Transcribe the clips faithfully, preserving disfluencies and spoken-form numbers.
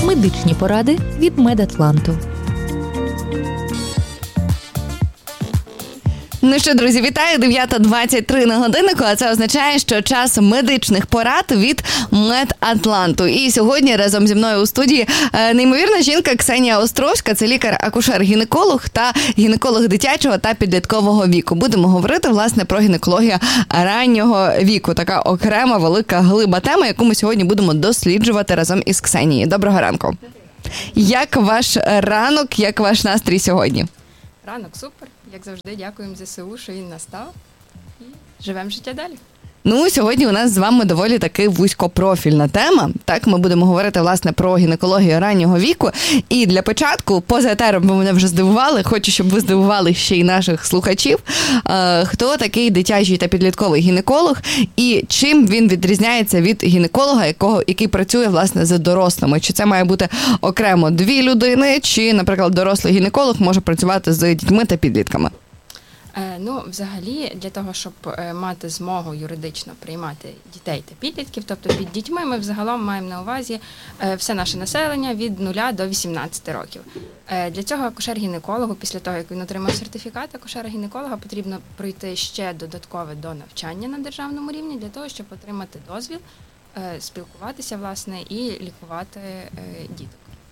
Медичні поради від Медатланту. Ну що, друзі, вітаю, дев'ята двадцять три на годиннику, а це означає, що час медичних порад від Медатланту. І сьогодні разом зі мною у студії неймовірна жінка Ксенія Островська, це лікар-акушер-гінеколог та гінеколог дитячого та підліткового віку. Будемо говорити, власне, про гінекологію раннього віку. Така окрема велика глиба тема, яку ми сьогодні будемо досліджувати разом із Ксенією. Доброго ранку. Як ваш ранок, як ваш настрій сьогодні? Ранок супер, як завжди, дякуємо ЗСУ, що він настав, і живемо життя далі. Ну, сьогодні у нас з вами доволі таки вузькопрофільна тема. Так, ми будемо говорити, власне, про гінекологію раннього віку. І для початку, поза етером ви мене вже здивували, хочу, щоб ви здивували ще й наших слухачів. Е, хто такий дитячий та підлітковий гінеколог і чим він відрізняється від гінеколога, якого, який працює, власне, з дорослими? Чи це має бути окремо дві людини, чи, наприклад, дорослий гінеколог може працювати з дітьми та підлітками? Ну, взагалі, для того, щоб мати змогу юридично приймати дітей та підлітків, тобто під дітьми ми взагалом маємо на увазі все наше населення від нуля до вісімнадцяти років. Для цього акушер-гінекологу, після того, як він отримав сертифікат акушера-гінеколога, потрібно пройти ще додаткове до навчання на державному рівні, для того, щоб отримати дозвіл, спілкуватися, власне, і лікувати діток.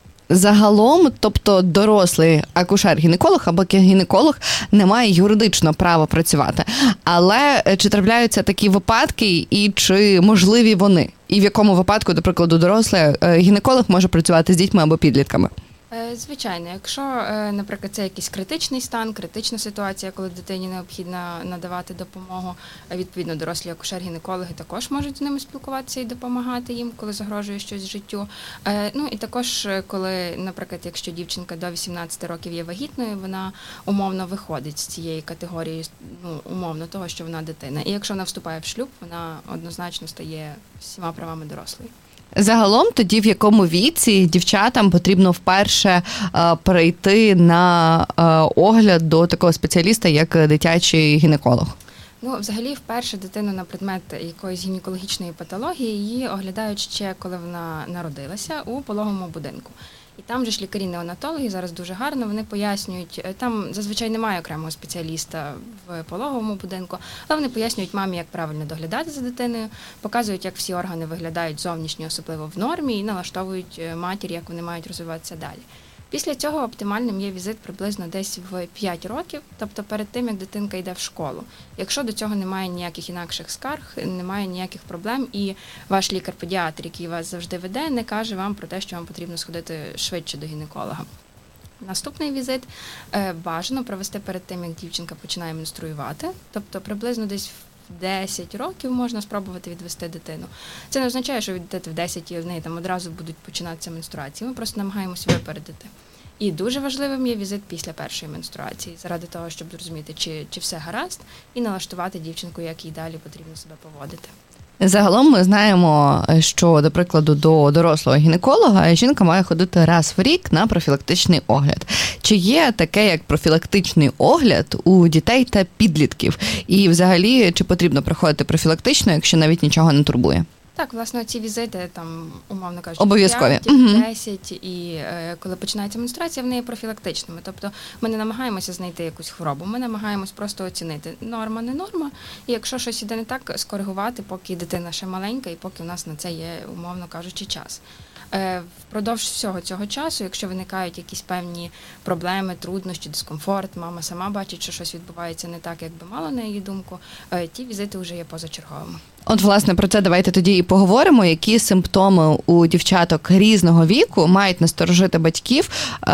Загалом, тобто дорослий акушер-гінеколог або гінеколог не має юридично права працювати. Але чи трапляються такі випадки і чи можливі вони? І в якому випадку, до прикладу, дорослий гінеколог може працювати з дітьми або підлітками? Звичайно, якщо, наприклад, це якийсь критичний стан, критична ситуація, коли дитині необхідно надавати допомогу, відповідно, дорослі акушер-гінекологи також можуть з ними спілкуватися і допомагати їм, коли загрожує щось життю. Ну і також, коли, наприклад, якщо дівчинка до вісімнадцяти років є вагітною, вона умовно виходить з цієї категорії, ну, умовно того, що вона дитина. І якщо вона вступає в шлюб, вона однозначно стає всіма правами дорослої. Загалом, тоді в якому віці дівчатам потрібно вперше е, перейти на е, огляд до такого спеціаліста, як дитячий гінеколог? Ну, взагалі, вперше дитину на предмет якоїсь гінекологічної патології її оглядають ще, коли вона народилася, у пологовому будинку. І там же ж лікарі-неонатологи зараз дуже гарно, вони пояснюють, там зазвичай немає окремого спеціаліста в пологовому будинку, але вони пояснюють мамі, як правильно доглядати за дитиною, показують, як всі органи виглядають зовнішньо, особливо в нормі, і налаштовують матір, як вони мають розвиватися далі. Після цього оптимальним є візит приблизно десь в п'ять років, тобто перед тим, як дитинка йде в школу. Якщо до цього немає ніяких інакших скарг, немає ніяких проблем, і ваш лікар-педіатр, який вас завжди веде, не каже вам про те, що вам потрібно сходити швидше до гінеколога. Наступний візит бажано провести перед тим, як дівчинка починає менструювати, тобто приблизно десь в десять років можна спробувати відвести дитину. Це не означає, що віддати в десять і в неї там одразу будуть починатися менструації. Ми просто намагаємося випередити. І дуже важливим є візит після першої менструації, заради того, щоб зрозуміти, чи, чи все гаразд, і налаштувати дівчинку, як їй далі потрібно себе поводити. Загалом ми знаємо, що, до прикладу, до дорослого гінеколога жінка має ходити раз в рік на профілактичний огляд. Чи є таке, як профілактичний огляд у дітей та підлітків? І взагалі, чи потрібно проходити профілактично, якщо навіть нічого не турбує? Так, власне, ці візити, там, умовно кажучи, обов'язкові. п'ять, десять, і е, коли починається менструація, вони є профілактичними. Тобто ми не намагаємося знайти якусь хворобу, ми намагаємось просто оцінити, норма, не норма, і якщо щось іде не так, скоригувати, поки дитина ще маленька і поки у нас на це є, умовно кажучи, час. Впродовж всього цього часу, якщо виникають якісь певні проблеми, труднощі, дискомфорт, мама сама бачить, що щось відбувається не так, як би мала на її думку, ті візити вже є позачерговими. От, власне, про це давайте тоді і поговоримо, які симптоми у дівчаток різного віку мають насторожити батьків,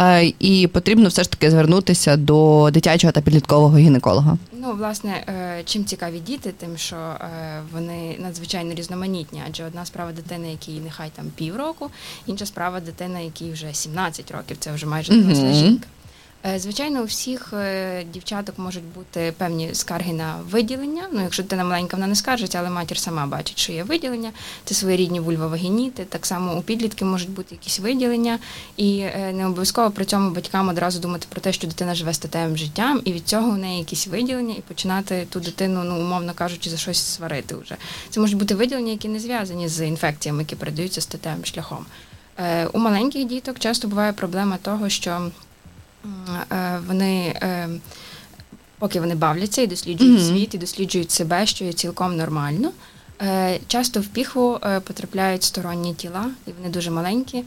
і потрібно все ж таки звернутися до дитячого та підліткового гінеколога. Ну, власне, чим цікаві діти, тим, що вони надзвичайно різноманітні, адже одна справа дитини, якій нехай там півроку, інша справа дитина, якій вже сімнадцять років, це вже майже доросла mm-hmm. жінка. Звичайно, у всіх дівчаток можуть бути певні скарги на виділення. Ну, якщо дитина маленька, вона не скаржиться, але матір сама бачить, що є виділення. Це своєрідні вульвовагініти. Так само у підлітків можуть бути якісь виділення. І не обов'язково при цьому батькам одразу думати про те, що дитина живе статевим життям, і від цього у неї якісь виділення, і починати ту дитину, ну, умовно кажучи, за щось сварити вже. Це можуть бути виділення, які не зв'язані з інфекціями, які передаються статевим шляхом. У маленьких діток часто буває проблема того, що вони, поки вони бавляться і досліджують mm-hmm. світ, і досліджують себе, що є цілком нормально, часто в піхву потрапляють сторонні тіла, і вони дуже маленькі,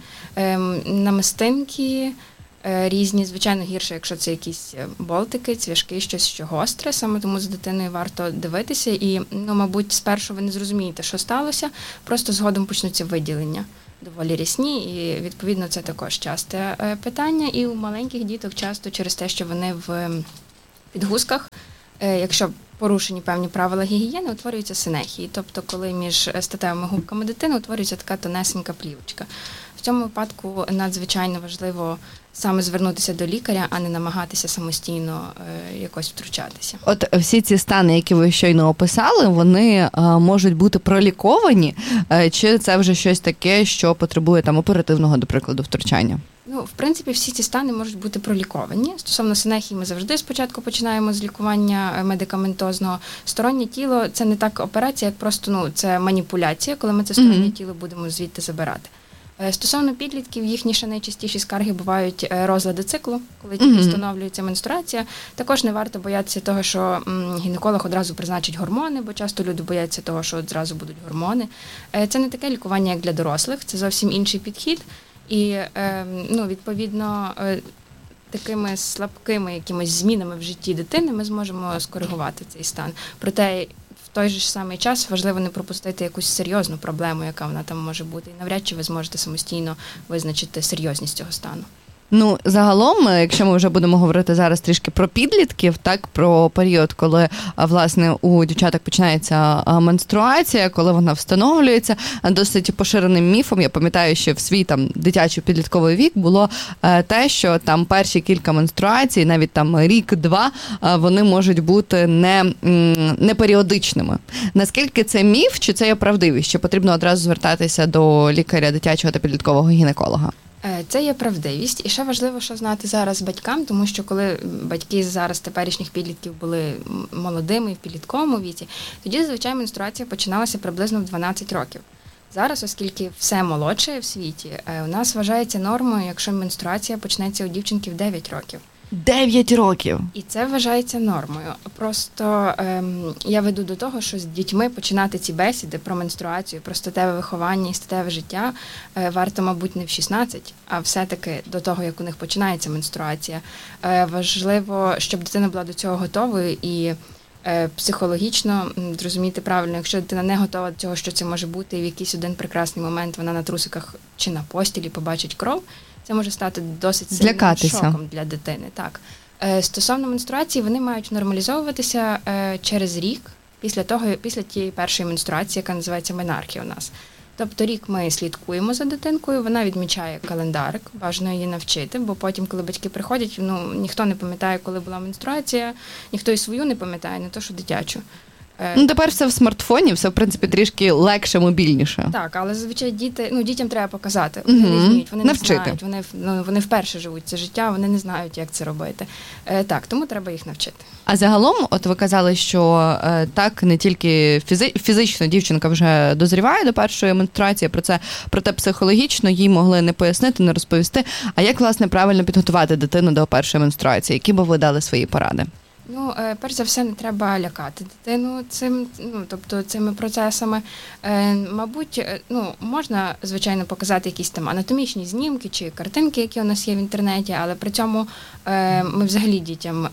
намистинки різні, звичайно, гірше, якщо це якісь болтики, цвяшки, щось, що гостре, саме тому з дитиною варто дивитися, і, ну, мабуть, спершу ви не зрозумієте, що сталося, просто згодом почнуться виділення. Доволі рясні, і, відповідно, це також часте питання. І у маленьких діток часто через те, що вони в підгузках, якщо порушені певні правила гігієни, утворюються синехії. Тобто, коли між статевими губками дитини утворюється така тонесенька плівочка. В цьому випадку надзвичайно важливо саме звернутися до лікаря, а не намагатися самостійно е, якось втручатися. От всі ці стани, які ви щойно описали, вони е, можуть бути проліковані, е, чи це вже щось таке, що потребує там оперативного, до прикладу, втручання? Ну, в принципі, всі ці стани можуть бути проліковані. Стосовно синехії, ми завжди спочатку починаємо з лікування медикаментозного. Стороннє тіло – це не так операція, як просто, ну, це маніпуляція, коли ми це стороннє mm-hmm. тіло будемо звідти забирати. Стосовно підлітків, їхні ще найчастіші скарги бувають розлади циклу, коли тільки mm-hmm. встановлюється менструація. Також не варто боятися того, що м, гінеколог одразу призначить гормони, бо часто люди бояться того, що одразу будуть гормони. Це не таке лікування, як для дорослих, це зовсім інший підхід. І, е, ну, відповідно, е, такими слабкими якимось змінами в житті дитини ми зможемо скоригувати цей стан. Проте в той же ж самий час важливо не пропустити якусь серйозну проблему, яка вона там може бути. І навряд чи ви зможете самостійно визначити серйозність цього стану. Ну, загалом, якщо ми вже будемо говорити зараз трішки про підлітків, так, про період, коли, власне, у дівчаток починається менструація, коли вона встановлюється, досить поширеним міфом, я пам'ятаю, що в свій там дитячий підлітковий вік було те, що там перші кілька менструацій, навіть там рік-два, вони можуть бути не, не періодичними. Наскільки це міф, чи це є правдивість, що потрібно одразу звертатися до лікаря дитячого та підліткового гінеколога? Це є правдивість. І ще важливо, що знати зараз батькам, тому що коли батьки зараз теперішніх підлітків були молодими в підлітковому віці, тоді зазвичай менструація починалася приблизно в дванадцять років. Зараз, оскільки все молодше в світі, у нас вважається нормою, якщо менструація почнеться у дівчинки в дев'ять років. Дев'ять років. І це вважається нормою. Просто ем, я веду до того, що з дітьми починати ці бесіди про менструацію, про статеве виховання і статеве життя е, варто, мабуть, не в шістнадцять, а все-таки до того, як у них починається менструація. Е, важливо, щоб дитина була до цього готовою і е, психологічно зрозуміти правильно, якщо дитина не готова до цього, що це може бути, і в якийсь один прекрасний момент вона на трусиках чи на постілі побачить кров, це може стати досить сильним Злякатися. шоком для дитини. Так. Стосовно менструації, вони мають нормалізовуватися через рік після того, після тієї першої менструації, яка називається менархія у нас. Тобто рік ми слідкуємо за дитинкою, вона відмічає календарик, бажано її навчити, бо потім, коли батьки приходять, ну, ніхто не пам'ятає, коли була менструація, ніхто і свою не пам'ятає, не то, що дитячу. Ну, тепер все в смартфоні, все, в принципі, трішки легше, мобільніше. Так, але зазвичай діти, ну, дітям треба показати. Вони угу. не вміють, вони навчити. Не знають, вони, ну, вони вперше живуть це життя, вони не знають, як це робити. Е, так, тому треба їх навчити. А загалом, от ви казали, що е, так, не тільки фізи- фізично дівчинка вже дозріває до першої менструації, про це, проте психологічно їй могли не пояснити, не розповісти. А як, власне, правильно підготувати дитину до першої менструації? Які би ви дали свої поради? Ну, перш за все, не треба лякати дитину цим, ну, тобто цими процесами. Е, мабуть, ну, можна, звичайно, показати якісь там анатомічні знімки чи картинки, які у нас є в інтернеті, але при цьому е, ми взагалі дітям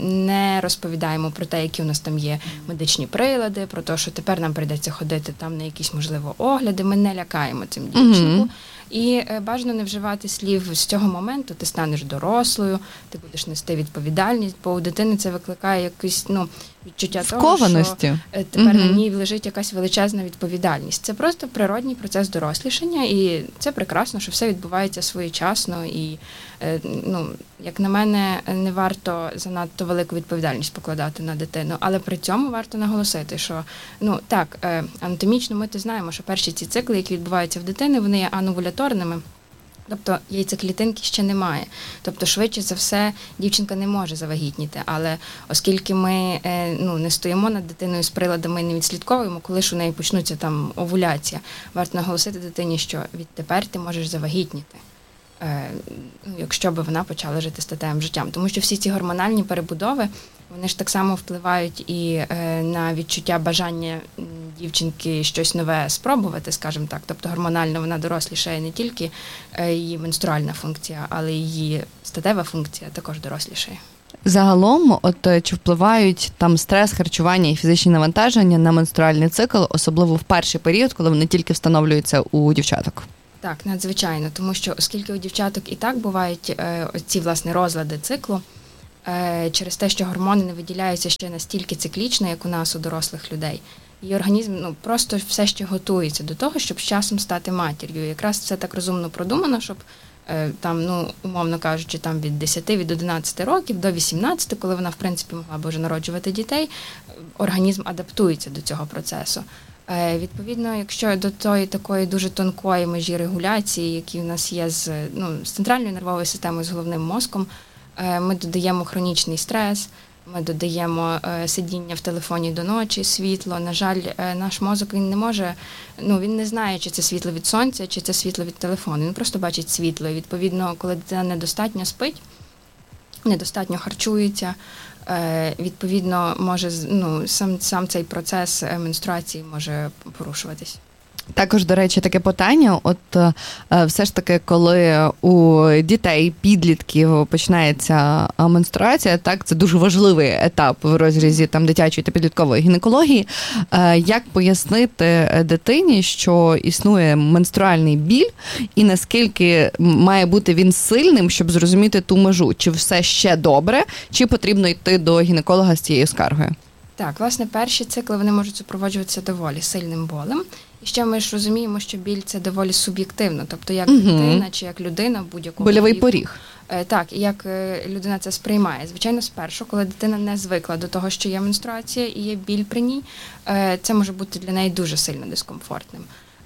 не розповідаємо про те, які у нас там є медичні прилади, про те, що тепер нам прийдеться ходити там на якісь, можливо, огляди. Ми не лякаємо цим дівчинку. Mm-hmm. І бажано не вживати слів з цього моменту, ти станеш дорослою, ти будеш нести відповідальність, бо у дитини це викликає якесь, ну, відчуття того, що тепер угу. на ній лежить якась величезна відповідальність. Це просто природній процес дорослішання, і це прекрасно, що все відбувається своєчасно, і, ну, як на мене, не варто занадто велику відповідальність покладати на дитину, але при цьому варто наголосити, що, ну, так, анатомічно ми то знаємо, що перші ці цикли, які відбуваються в дитини, вони є ановуляторними. Тобто яйцеклітинки ще немає. Тобто, швидше за все, дівчинка не може завагітніти. Але оскільки ми ну, не стоїмо над дитиною з приладами, не відслідковуємо, коли ж у неї почнуться там овуляція, варто наголосити дитині, що відтепер ти можеш завагітніти, якщо б вона почала жити статевим життям. Тому що всі ці гормональні перебудови, вони ж так само впливають і на відчуття бажання дівчинки щось нове спробувати, скажімо так. Тобто гормонально вона дорослішає не тільки її менструальна функція, але й її статева функція також дорослішає. Загалом, от чи впливають там стрес, харчування і фізичні навантаження на менструальний цикл, особливо в перший період, коли вони тільки встановлюються у дівчаток? Так, надзвичайно, тому що оскільки у дівчаток і так бувають е, ці, власне, розлади циклу, е, через те, що гормони не виділяються ще настільки циклічно, як у нас, у дорослих людей, і організм ну, просто все ще готується до того, щоб з часом стати матір'ю. І якраз це так розумно продумано, щоб е, там, ну, умовно кажучи, там від десяти, від одинадцяти років до вісімнадцяти, коли вона, в принципі, могла б вже народжувати дітей, організм адаптується до цього процесу. Відповідно, якщо до тої такої дуже тонкої межі регуляції, які в нас є з, ну, з центральною нервовою системою, з головним мозком, ми додаємо хронічний стрес, ми додаємо сидіння в телефоні до ночі, світло. На жаль, наш мозок, він не може, ну, він не знає, чи це світло від сонця, чи це світло від телефону. Він просто бачить світло. І, відповідно, коли дитина недостатньо спить, недостатньо харчується, відповідно, може, ну, сам, сам цей процес менструації може порушуватись. Також, до речі, таке питання, от все ж таки, коли у дітей, підлітків починається менструація, так, це дуже важливий етап в розрізі там дитячої та підліткової гінекології, як пояснити дитині, що існує менструальний біль і наскільки має бути він сильним, щоб зрозуміти ту межу, чи все ще добре, чи потрібно йти до гінеколога з цією скаргою? Так, власне, перші цикли, вони можуть супроводжуватися доволі сильним болем. І ще ми ж розуміємо, що біль – це доволі суб'єктивно. Тобто, як угу. дитина чи як людина в будь-якому больовий віку, поріг. Так, і як людина це сприймає. Звичайно, спершу, коли дитина не звикла до того, що є менструація і є біль при ній, це може бути для неї дуже сильно дискомфортним.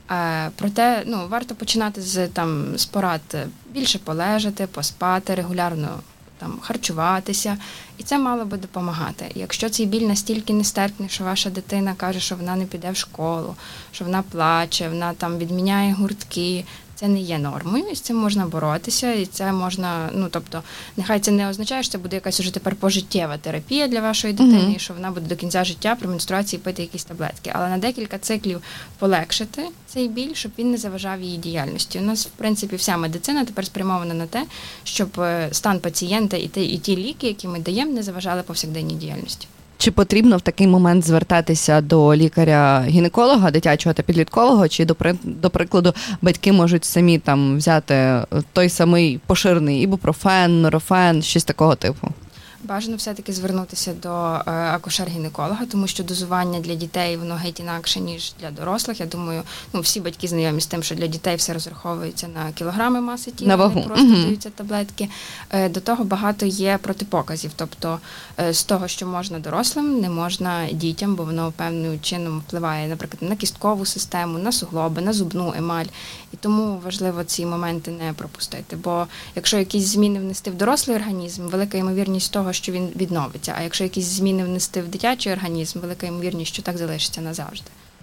Проте, ну, варто починати з, там, з порад більше полежати, поспати, регулярно там, харчуватися, і це мало би допомагати. Якщо цей біль настільки нестерпний, що ваша дитина каже, що вона не піде в школу, що вона плаче, вона там відміняє гуртки, це не є нормою, і з цим можна боротися, і це можна, ну, тобто, нехай це не означає, що це буде якась уже тепер пожиттєва терапія для вашої дитини, mm-hmm. і що вона буде до кінця життя при менструації пити якісь таблетки, але на декілька циклів полегшити цей біль, щоб він не заважав її діяльності. У нас, в принципі, вся медицина тепер спрямована на те, щоб стан пацієнта і ті, і ті ліки, які ми даємо, не заважали повсякденній діяльності. Чи потрібно в такий момент звертатися до лікаря-гінеколога, дитячого та підліткового, чи, до, до прикладу, батьки можуть самі там взяти той самий поширений ібупрофен, нурофен, щось такого типу? Бажано все-таки звернутися до акушер-гінеколога, тому що дозування для дітей, воно геть інакше, ніж для дорослих. Я думаю, ну, всі батьки знайомі з тим, що для дітей все розраховується на кілограми маси тіла, на вагу. Не просто угу. даються таблетки. До того багато є протипоказів, тобто з того, що можна дорослим, не можна дітям, бо воно певним чином впливає, наприклад, на кісткову систему, на суглоби, на зубну емаль. І тому важливо ці моменти не пропустити, бо якщо якісь зміни внести в дорослий організм, велика ймовірність того, що він відновиться, а якщо якісь зміни внести в дитячий організм, велика ймовірність, що так залишиться назавжди.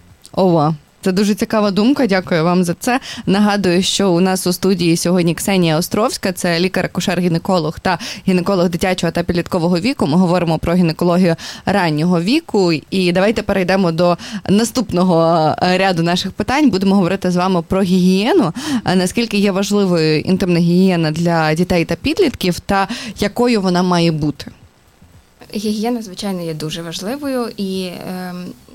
Ова. Це дуже цікава думка, дякую вам за це. Нагадую, що у нас у студії сьогодні Ксенія Островська, це лікар-акушер-гінеколог та гінеколог дитячого та підліткового віку. Ми говоримо про гінекологію раннього віку. І давайте перейдемо до наступного ряду наших питань. Будемо говорити з вами про гігієну. Наскільки є важливою інтимна гігієна для дітей та підлітків, та якою вона має бути? Гігієна, звичайно, є дуже важливою і е,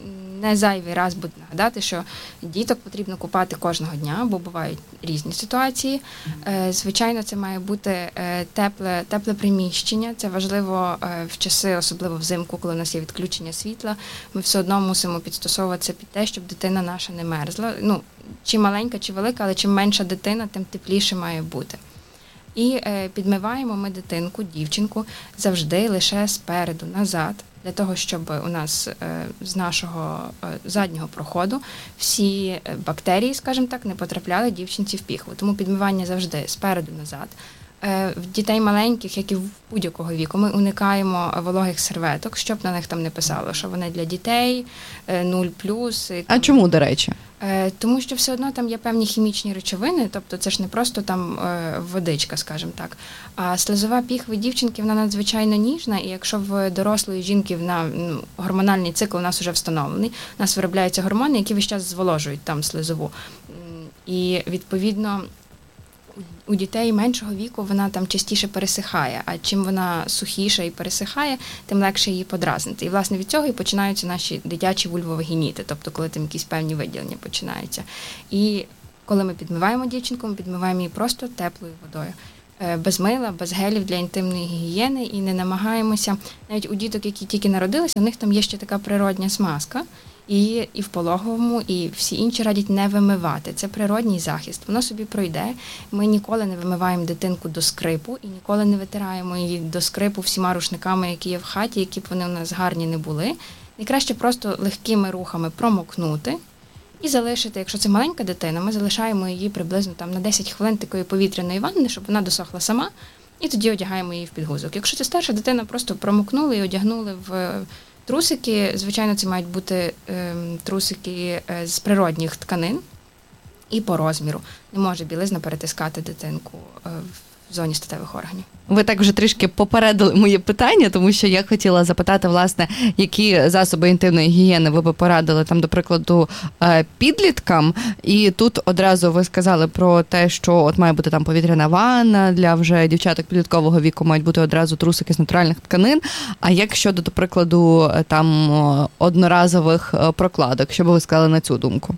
не зайвий раз буду нагадати, що діток потрібно купати кожного дня, бо бувають різні ситуації. Е, звичайно, це має бути е, тепле, тепле приміщення. Це важливо е, в часи, особливо взимку, коли у нас є відключення світла. Ми все одно мусимо підстосовуватися під те, щоб дитина наша не мерзла. Ну, чи маленька, чи велика, але чим менша дитина, тим тепліше має бути. І е, підмиваємо ми дитинку, дівчинку завжди лише спереду, назад, для того, щоб у нас з нашого заднього проходу всі бактерії, скажімо так, не потрапляли дівчинці в піхву. Тому підмивання завжди спереду назад. В дітей маленьких, як і в будь-якого віку, ми уникаємо вологих серветок, щоб на них там не писало, що вони для дітей, нуль плюс. А чому, до речі? Тому що все одно там є певні хімічні речовини, тобто це ж не просто там водичка, скажімо так. А слизова піхви дівчинки, вона надзвичайно ніжна, і якщо в дорослої жінки вона, ну, гормональний цикл у нас вже встановлений, у нас виробляються гормони, які весь час зволожують там слизову. І, відповідно, у дітей меншого віку вона там частіше пересихає, а чим вона сухіша і пересихає, тим легше її подразнити. І, власне, від цього і починаються наші дитячі вульвовагініти, тобто коли там якісь певні виділення починаються. І коли ми підмиваємо дівчинку, ми підмиваємо її просто теплою водою. Без мила, без гелів для інтимної гігієни, і не намагаємося, навіть у діток, які тільки народилися, у них там є ще така природня смазка, і, і в пологовому, і всі інші радять не вимивати. Це природній захист. Воно собі пройде. Ми ніколи не вимиваємо дитинку до скрипу і ніколи не витираємо її до скрипу всіма рушниками, які є в хаті, які б вони у нас гарні не були. Найкраще просто легкими рухами промокнути і залишити, якщо це маленька дитина, ми залишаємо її приблизно там на десять хвилин такої повітряної ванни, щоб вона досохла сама, і тоді одягаємо її в підгузок. Якщо це старша дитина, просто промокнули і одягнули в трусики. Звичайно, це мають бути е, трусики е, з природних тканин і по розміру. Не може білизна перетискати дитинку е, в зоні статевих органів. Ви так вже трішки попередили моє питання, тому що я хотіла запитати, власне, які засоби інтимної гігієни ви б порадили, там, до прикладу, підліткам. І тут одразу ви сказали про те, що от має бути там повітряна ванна, для вже дівчаток підліткового віку мають бути одразу трусики з натуральних тканин. А як щодо, до прикладу, там одноразових прокладок? Що би ви сказали на цю думку?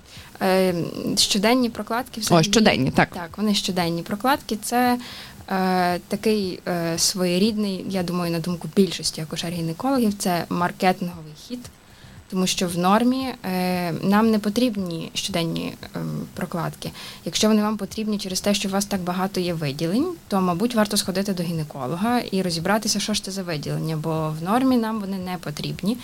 Щоденні прокладки взагалі. О, щоденні, так. Так, вони щоденні прокладки. Це е, такий е, своєрідний, я думаю, на думку більшості акушер-гінекологів, це маркетинговий хід, тому що в нормі е, нам не потрібні щоденні е, прокладки. Якщо вони вам потрібні через те, що у вас так багато є виділень, то, мабуть, варто сходити до гінеколога і розібратися, що ж це за виділення, бо в нормі нам вони не потрібні.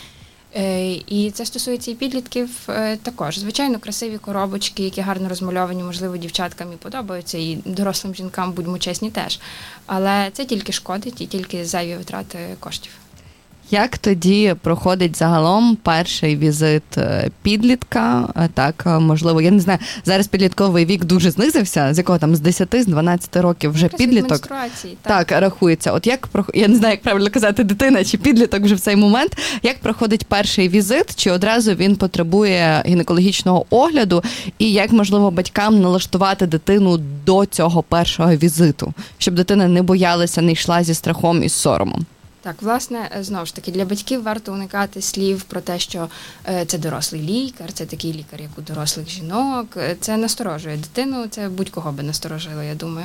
І це стосується і підлітків також. Звичайно, красиві коробочки, які гарно розмальовані, можливо, дівчаткам і подобаються, і дорослим жінкам, будьмо чесні, теж. Але це тільки шкодить і тільки зайві витрати коштів. Як тоді проходить загалом перший візит підлітка? Так, можливо, я не знаю, зараз підлітковий вік дуже знизився, з якого там з десяти, з дванадцяти років вже Якраз підліток. Менструації, так. так, рахується. От як, я не знаю, як правильно казати, дитина чи підліток вже в цей момент, як проходить перший візит, чи одразу він потребує гінекологічного огляду, і як, можливо, батькам налаштувати дитину до цього першого візиту, щоб дитина не боялася, не йшла зі страхом і з соромом? Так, власне, знову ж таки, для батьків варто уникати слів про те, що це дорослий лікар, це такий лікар, як у дорослих жінок. Це насторожує дитину, це будь-кого би насторожило, я думаю.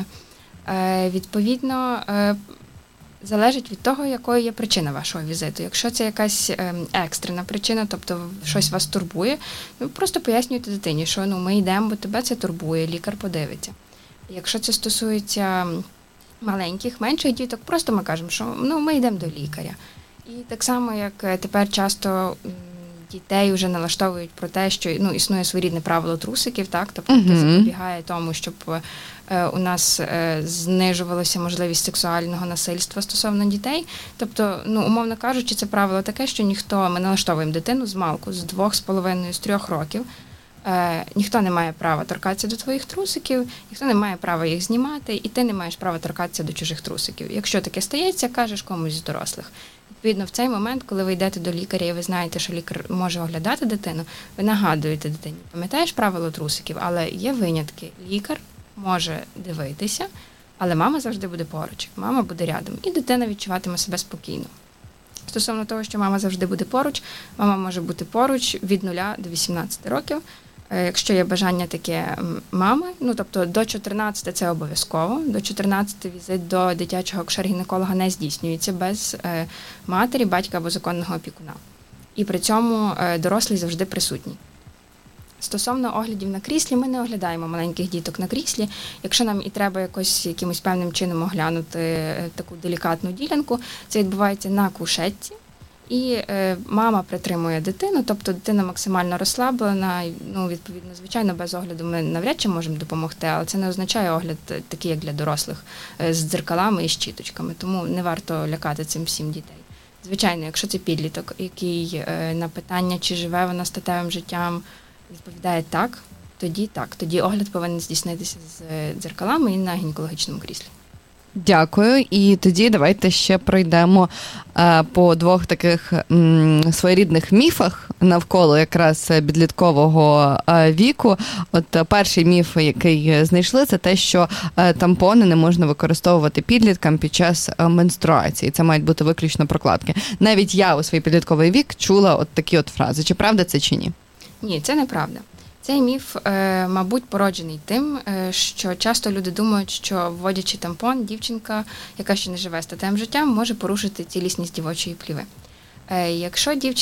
Відповідно, залежить від того, якою є причина вашого візиту. Якщо це якась екстрена причина, тобто щось вас турбує, ви просто пояснюєте дитині, що ну, ми йдемо, бо тебе це турбує, лікар подивиться. Якщо це стосується маленьких, менших діток, просто ми кажемо, що ну, ми йдемо до лікаря. І так само, як тепер часто дітей вже налаштовують про те, що ну, існує своєрідне правило трусиків, так? Тобто uh-huh. це запобігає тому, щоб е, у нас е, знижувалася можливість сексуального насильства стосовно дітей. Тобто, ну, умовно кажучи, це правило таке, що ніхто, ми налаштовуємо дитину з малку, з двох з половиною, з трьох років. Е, ніхто не має права торкатися до твоїх трусиків, ніхто не має права їх знімати, і ти не маєш права торкатися до чужих трусиків. Якщо таке стається, кажеш комусь з дорослих. Відповідно, в цей момент, коли ви йдете до лікаря і ви знаєте, що лікар може оглядати дитину, ви нагадуєте дитині, пам'ятаєш правило трусиків, але є винятки. Лікар може дивитися, але мама завжди буде поруч, мама буде рядом, і дитина відчуватиме себе спокійно. Стосовно того, що мама завжди буде поруч, мама може бути поруч від нуля до вісімнадцяти років. Якщо є бажання таке мами, ну тобто до чотирнадцяти це обов'язково, до чотирнадцяти візит до дитячого акушер-гінеколога не здійснюється без е, матері, батька або законного опікуна. І при цьому е, дорослий завжди присутній. Стосовно оглядів на кріслі, ми не оглядаємо маленьких діток на кріслі. Якщо нам і треба якось, якимось певним чином оглянути таку делікатну ділянку, це відбувається на кушетці. І е, мама притримує дитину, тобто дитина максимально розслаблена. І, ну, відповідно, звичайно, без огляду ми навряд чи можемо допомогти, але це не означає огляд такий, як для дорослих, е, з дзеркалами і щіточками. Тому не варто лякати цим всім дітей. Звичайно, якщо це підліток, який е, на питання, чи живе вона статевим життям, відповідає так, тоді так. Тоді огляд повинен здійснитися з дзеркалами і на гінекологічному кріслі. Дякую. І тоді давайте ще пройдемо е, по двох таких м, своєрідних міфах навколо якраз підліткового е, віку. От е, перший міф, який знайшли, це те, що е, тампони не можна використовувати підліткам під час е, менструації. Це мають бути виключно прокладки. Навіть я у свій підлітковий вік чула от такі от фрази. Чи правда це, чи ні? Ні, це неправда. Цей міф, е, мабуть, породжений тим, е, що часто люди думають, що вводячи тампон, дівчинка, яка ще не живе статевим життям, може порушити цілісність дівочої пліви. Е, якщо дівчинка